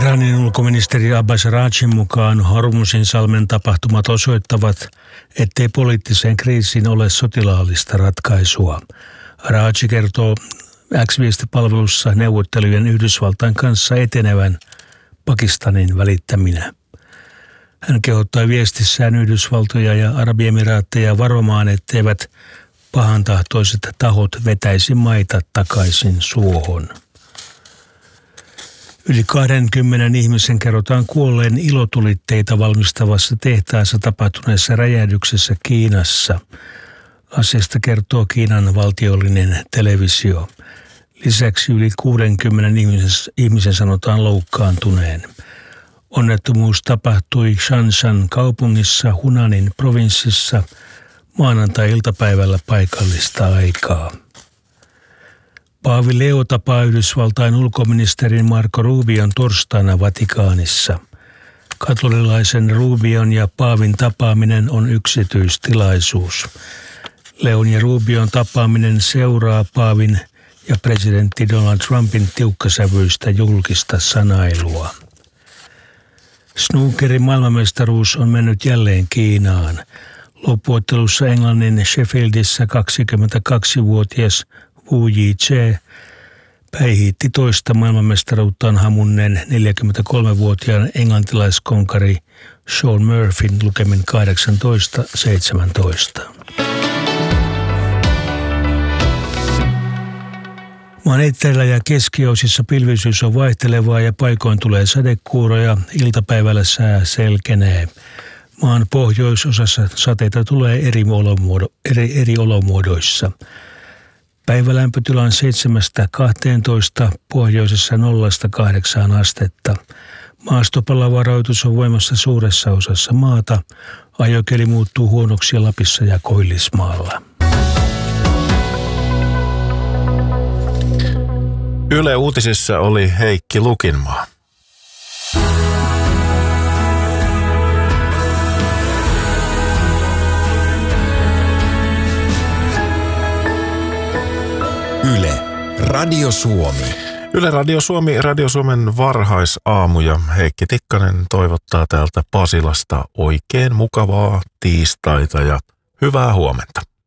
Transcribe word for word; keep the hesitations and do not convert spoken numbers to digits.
Iranin ulkoministeri Abbas Araghchin mukaan Hormuzin salmen tapahtumat osoittavat, ettei poliittiseen kriisiin ole sotilaallista ratkaisua. Araghchi kertoo X-viestipalvelussa neuvottelujen Yhdysvaltain kanssa etenevän Pakistanin välittäminä. Hän kehottaa viestissään Yhdysvaltoja ja Arabiemiraatteja varomaan, etteivät pahantahtoiset tahot vetäisi maita takaisin suohon. Yli kahdenkymmenen ihmisen kerrotaan kuolleen ilotulitteita valmistavassa tehtaassa tapahtuneessa räjähdyksessä Kiinassa. Asiasta kertoo Kiinan valtiollinen televisio. Lisäksi yli kuudenkymmenen ihmisen, ihmisen sanotaan loukkaantuneen. Onnettomuus tapahtui Shanshan kaupungissa Hunanin provinssissa maanantai-iltapäivällä paikallista aikaa. Paavi Leo tapaa Yhdysvaltain ulkoministerin Marco Rubion torstaina Vatikaanissa. Katolilaisen Rubion ja paavin tapaaminen on yksityistilaisuus. Leon ja Rubion tapaaminen seuraa paavin ja presidentti Donald Trumpin tiukkasävyistä julkista sanailua. Snookerin maailmanmestaruus on mennyt jälleen Kiinaan. Loppuottelussa Englannin Sheffieldissä kaksikymmentäkaksivuotias Wu Yizhe päihitti toista maailmanmestaruuttaan hamunneen neljäkymmentäkolmevuotiaan englantilaiskonkari Shaun Murphyn lukemin kahdeksantoista seitsemäntoista. Maan etelä- ja keskiosissa pilvisyys on vaihtelevaa ja paikoin tulee sadekuuroja. Iltapäivällä sää selkenee. Maan pohjoisosassa sateita tulee eri, olomuodo, eri, eri olomuodoissa. Päivälämpötila on seitsemästä kahteentoista, pohjoisessa nollasta kahdeksaan astetta. Maastopalavaroitus on voimassa suuressa osassa maata. Ajokeli muuttuu huonoksi Lapissa ja Koillismaalla. Yle Uutisissa oli Heikki Lukinmaa. Yle, Radio Suomi. Yle Radio Suomi, Radio Suomen varhaisaamu ja Heikki Tikkanen toivottaa täältä Pasilasta oikein mukavaa tiistaita ja hyvää huomenta.